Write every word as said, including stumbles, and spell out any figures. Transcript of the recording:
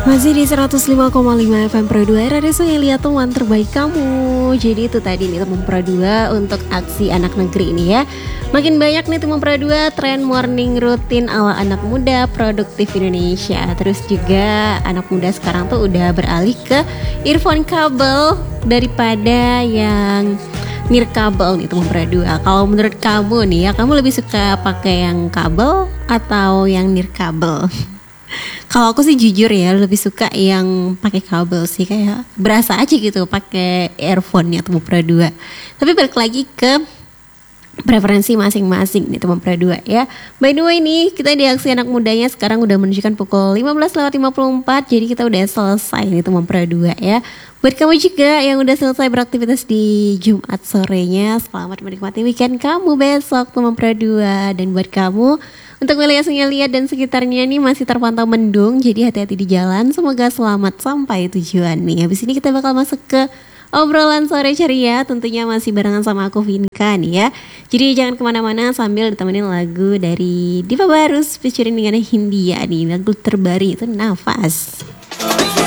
Masih di seratus lima koma lima F M Pro dua, Radio Sungai Liat, teman terbaik kamu. Jadi itu tadi nih teman Pro dua untuk aksi anak negeri ini ya. Makin banyak nih teman Pro dua tren morning rutin ala anak muda produktif Indonesia. Terus juga anak muda sekarang tuh udah beralih ke earphone kabel daripada yang nirkabel nih teman Pro dua. Kalau menurut kamu nih ya, kamu lebih suka pakai yang kabel atau yang nirkabel? Kalau aku sih jujur ya lebih suka yang pakai kabel sih, kayak berasa aja gitu pakai earphone-nya teman Pro dua. Tapi balik lagi ke preferensi masing-masing nih teman Pro dua ya. By the way nih, kita di aksi anak mudanya sekarang udah menunjukkan pukul lima belas lewat lima puluh empat. Jadi kita udah selesai nih teman Pro dua ya. Buat kamu juga yang udah selesai beraktivitas di Jumat sorenya, selamat menikmati weekend kamu besok teman Pro dua. Dan buat kamu untuk wilayah Sungai Liat dan sekitarnya nih masih terpantau mendung, jadi hati-hati di jalan. Semoga selamat sampai tujuan nih. Habis ini kita bakal masuk ke obrolan sore ceria, tentunya masih barengan sama aku Vinka nih ya. Jadi jangan kemana-mana sambil ditemenin lagu dari Diva Barus featuring dengan Hindia nih, lagu terbaru itu Nafas.